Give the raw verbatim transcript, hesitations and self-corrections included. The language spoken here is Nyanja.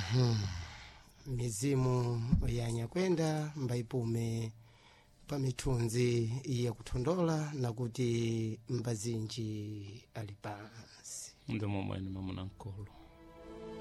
mizimu yanyakwenda mbaipume pa mithunzi ya kuthondola nakuti mbazinji ali pansi ndi momwe ni mamuna nkulu